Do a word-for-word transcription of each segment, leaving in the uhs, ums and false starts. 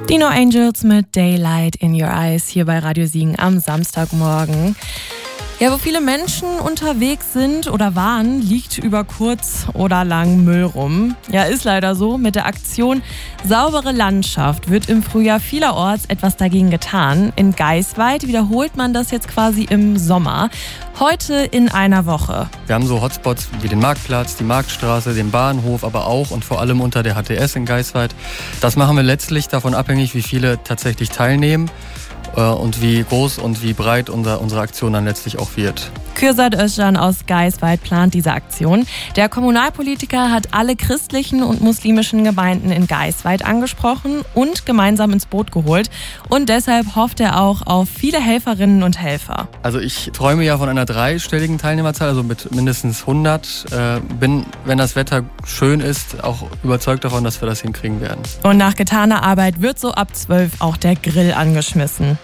Dino Angels mit Daylight in Your Eyes hier bei Radio Siegen am Samstagmorgen. Ja, wo viele Menschen unterwegs sind oder waren, liegt über kurz oder lang Müll rum. Ja, ist leider so. Mit der Aktion Saubere Landschaft wird im Frühjahr vielerorts etwas dagegen getan. In Geisweid wiederholt man das jetzt quasi im Sommer. Heute in einer Woche. Wir haben so Hotspots wie den Marktplatz, die Marktstraße, den Bahnhof, aber auch und vor allem unter der H T S in Geisweid. Das machen wir letztlich davon abhängig, wie viele tatsächlich teilnehmen und wie groß und wie breit unser, unsere Aktion dann letztlich auch wird. Kürsat Özcan aus Geisweid plant diese Aktion. Der Kommunalpolitiker hat alle christlichen und muslimischen Gemeinden in Geisweid angesprochen und gemeinsam ins Boot geholt. Und deshalb hofft er auch auf viele Helferinnen und Helfer. Also ich träume ja von einer dreistelligen Teilnehmerzahl, also mit mindestens hundert. Äh, bin, wenn das Wetter schön ist, auch überzeugt davon, dass wir das hinkriegen werden. Und nach getaner Arbeit wird so ab zwölf auch der Grill angeschmissen.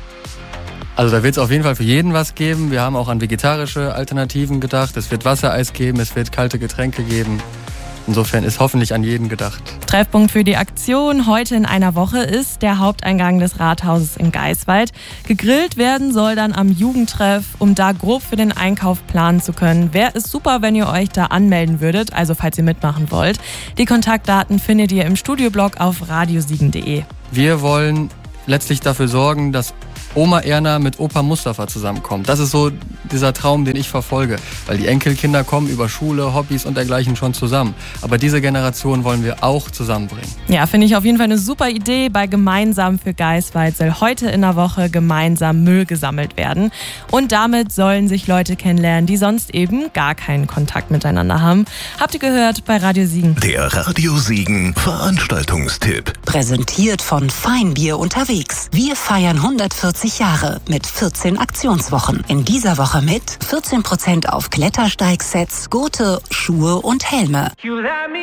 Also da wird es auf jeden Fall für jeden was geben. Wir haben auch an vegetarische Alternativen gedacht. Es wird Wassereis geben, es wird kalte Getränke geben. Insofern ist hoffentlich an jeden gedacht. Treffpunkt für die Aktion heute in einer Woche ist der Haupteingang des Rathauses in Geisweid. Gegrillt werden soll dann am Jugendtreff, um da grob für den Einkauf planen zu können. Wäre es super, wenn ihr euch da anmelden würdet, also falls ihr mitmachen wollt. Die Kontaktdaten findet ihr im Studioblog auf radiosiegen punkt de. Wir wollen letztlich dafür sorgen, dass Oma Erna mit Opa Mustafa zusammenkommt. Das ist so dieser Traum, den ich verfolge. Weil die Enkelkinder kommen über Schule, Hobbys und dergleichen schon zusammen. Aber diese Generation wollen wir auch zusammenbringen. Ja, finde ich auf jeden Fall eine super Idee. Bei Gemeinsam für Geisweid soll heute in der Woche gemeinsam Müll gesammelt werden. Und damit sollen sich Leute kennenlernen, die sonst eben gar keinen Kontakt miteinander haben. Habt ihr gehört bei Radio Siegen? Der Radio Siegen Veranstaltungstipp. Präsentiert von Feinbier unterwegs. Wir feiern hundertvierzig Jahre mit vierzehn Aktionswochen. In dieser Woche mit vierzehn Prozent auf Klettersteigsets, Gurte, Schuhe und Helme.